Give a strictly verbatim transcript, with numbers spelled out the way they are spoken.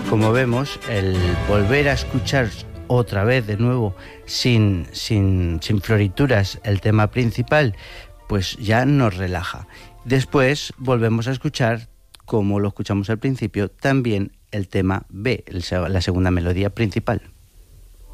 como vemos, el volver a escuchar otra vez de nuevo, sin, sin, sin florituras, el tema principal, pues ya nos relaja. Después volvemos a escuchar, como lo escuchamos al principio, también el tema B, la segunda melodía principal.